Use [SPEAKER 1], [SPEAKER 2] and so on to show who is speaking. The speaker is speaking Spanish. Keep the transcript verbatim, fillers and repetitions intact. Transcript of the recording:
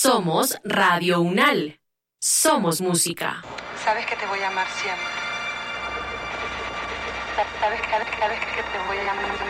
[SPEAKER 1] Somos Radio UNAL. Somos música.
[SPEAKER 2] Sabes que te voy a amar siempre. Sabes que, sabes que te voy a amar